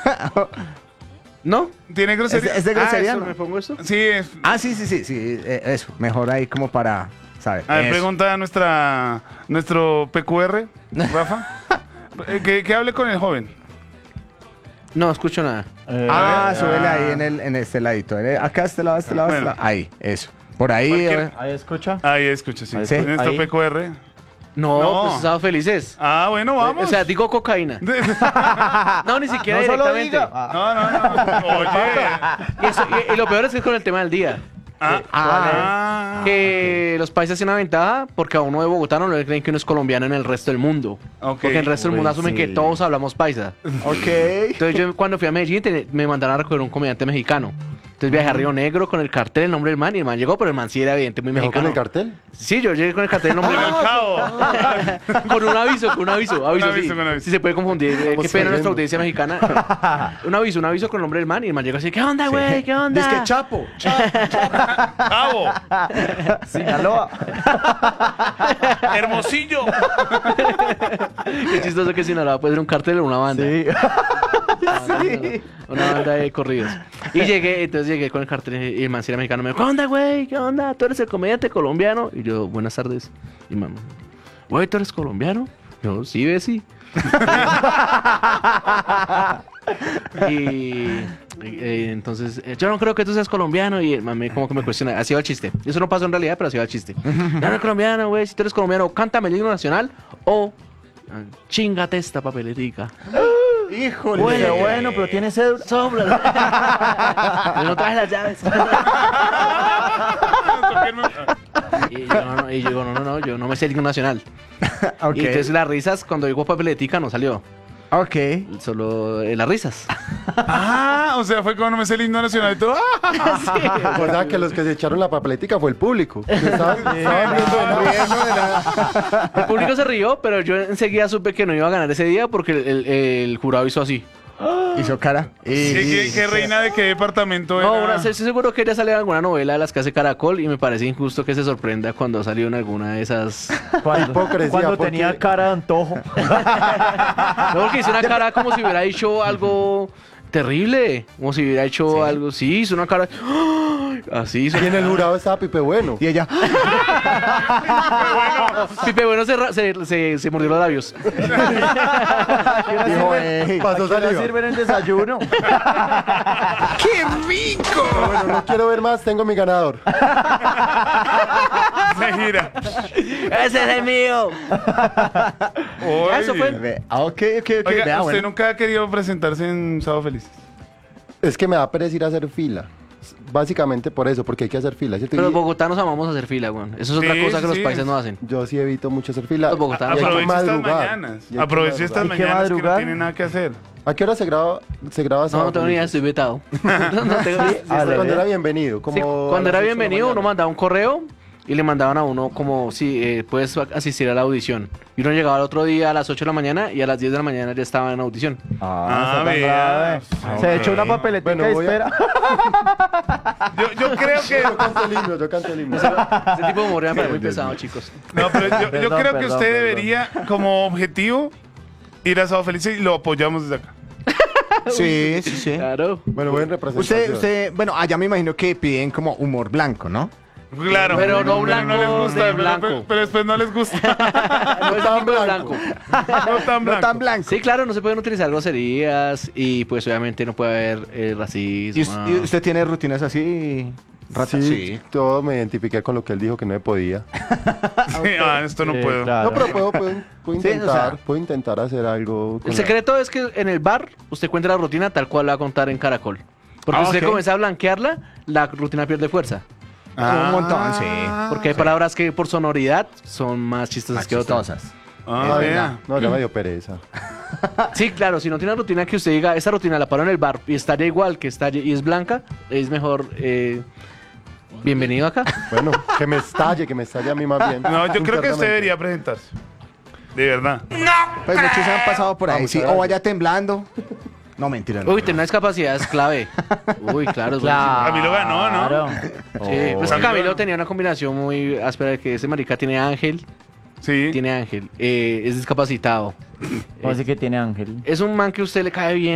¿No? ¿Tiene grosería? ¿Es de grosería, ¿eso no? me pongo eso? Sí, es. Sí, eso. Mejor ahí como para saber. A ver, Eso. pregunta a nuestro PQR, Rafa. que hable con el joven. No escucho nada. Súbele ahí en este ladito. Acá, este lado. Bueno. Ahí, eso. Por ahí. Cualquier- Ahí escucha. Ahí escucha, sí. Sí. Nuestro Ahí. PQR. No, No. pues estaban felices. Ah, bueno, vamos. O sea, digo cocaína. No, ni siquiera No solo directamente. diga. No. Oye. Y lo peor es que es con el tema del día. Que los países tienen una ventaja porque a uno de Bogotá no le creen que uno es colombiano en el resto del mundo. Ok. Porque en el resto del mundo Uy, asumen sí. que todos hablamos paisa. Ok. Entonces yo cuando fui a Medellín me mandaron a recoger un comediante mexicano. Entonces viajé a Río Negro con el cartel, el nombre del man, y el man llegó, pero el man sí era evidente, muy ¿Llegó con mexicano. el cartel? Sí, yo llegué con el cartel, el nombre En del el cabo. con un aviso, Un sí. aviso, con aviso. Sí se puede confundir. Qué Estamos pena nuestra cayendo. audiencia mexicana. Un aviso con el nombre del man, y el man llegó así, ¿qué onda, güey? ¿Qué onda? Dice que Chapo. Cabo. Sinaloa. Hermosillo. Qué chistoso que Sinaloa puede ser un cartel o una banda. Sí. Una banda de corridos. Y llegué con el cartel y el man sí era mexicano. Me dijo, ¿qué onda, güey? ¿Qué onda? ¿Tú eres el comediante colombiano? Y yo, buenas tardes. Y mamá, güey, ¿tú eres colombiano? Yo, sí, Bessie. Entonces, yo no creo que tú seas colombiano. Y el mame como que me cuestiona. Así va el chiste. Eso no pasó en realidad, pero así va el chiste. Yo no soy colombiano, güey. Si tú eres colombiano, cántame el himno nacional o chingate esta papeletica. Híjole. Qué bueno, pero tiene cédula. Sopla. No traes las llaves. Y yo digo, no, yo no me sé el himno nacional. Ok. Y entonces las risas, cuando digo papeletica, no salió. Ok. Solo las risas. O sea, fue cuando me sé el himno nacional y todo. ¿Verdad que los que se echaron la papeletica fue el público? Estaban viendo de nada. El público se rió, pero yo enseguida supe que no iba a ganar ese día porque el jurado hizo así. Hizo cara. ¿Qué reina de qué departamento era? No, estoy seguro que ella sale en alguna novela de las que hace Caracol y me parece injusto que se sorprenda cuando salió en alguna de esas. Hipocresía, Cuando porque- tenía cara de antojo. No, porque hizo una cara como si hubiera hecho algo terrible. Como si hubiera hecho algo. Sí, hizo una cara. ¡Ay! Así hizo. Y en el jurado estaba Pipe Bueno. Y ella. Pipe Bueno se mordió los labios. Dijo, "Ey". Pasó ¿Qué le saliva. sirven el desayuno? ¡Qué rico! Bueno, no quiero ver más, tengo mi ganador. Se gira. ¡Ese es el mío! Oye. Eso fue. Ok. Oiga, Vea, ¿usted bueno. nunca ha querido presentarse en Sábado Felices? Es que me da pereza ir a hacer fila. Básicamente por eso, porque hay que hacer fila, ¿cierto? Pero los Y bogotanos amamos hacer fila, weón. Eso es otra Sí, cosa que los sí. países no hacen. yo sí evito mucho hacer fila. Los bogotanos. Y hay que Aproveche estas madrugar. mañanas. Y hay que Aproveche estas madrugar. ¿Hay que mañanas que no madrugar? tienen nada que hacer. ¿A qué hora se graba No, Sábado no tengo ni idea, Felices? estoy vetado. No tengo ni- Cuando era bienvenido. Como Sí, a cuando las era 8 de la bienvenido, uno mañana. mandaba un correo y le mandaban a uno como, sí, puedes asistir a la audición. Y uno llegaba el otro día a las 8 de la mañana y a las 10 de la mañana ya estaba en audición. Está tan vea. grave. Se echó una Ok. papeletica Bueno, y voy a- espera. Yo creo que... Yo canto el himno, yo canto el himno. Ese tipo de humor me parece muy pesado, chicos. No, pero yo Perdón, creo que perdón, usted perdón. debería, como objetivo, ir a Sábado Felices y lo apoyamos desde acá. Sí. Claro. Bueno, buen representación. Bueno, allá me imagino que piden como humor blanco, ¿no? Claro. Pero no blanco no les gusta, de pero- blanco. Pero después no les gusta. No es tipo de blanco. No tan No blanco. tan blanco. Sí, claro, no se pueden utilizar groserías y pues obviamente no puede haber racismo. ¿Y usted tiene rutinas así? Sí, todo me identifiqué con lo que él dijo que no me podía. Sí, esto no puedo. Claro. No, pero puedo Sí, intentar, o sea- puedo intentar hacer algo. con El la- secreto es que en el bar usted cuenta la rutina tal cual la va a contar en Caracol. Porque si usted ok. comienza a blanquearla, la rutina pierde fuerza. Un montón, sí. Porque hay palabras que por sonoridad son más chistosas Más que otras. chistosas. Ah, Ay, vea. no, ya me dio pereza. Sí, claro, si no tiene una rutina que usted diga, esta rutina la paro en el bar y estaría igual que estalle y es blanca, es mejor bienvenido acá. Bueno, que me estalle a mí más bien. No, yo creo que internamente. usted debería presentarse. De verdad. Pues muchos se han pasado por ahí, Vamos, sí. gracias. O vaya temblando. No, mentira. no. Uy, tener una discapacidad es clave. Uy, claro, es buenísimo. Camilo ganó, ¿no? Claro. Sí, pues Camilo- Camilo tenía una combinación muy áspera de que ese marica tiene ángel, Sí. es discapacitado. ¿Cómo así que tiene ángel? Es un man que a usted le cae bien.